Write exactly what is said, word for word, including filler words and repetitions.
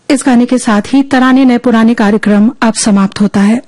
इस गाने के साथ ही तराने नए पुराने कार्यक्रम अब समाप्त होता है।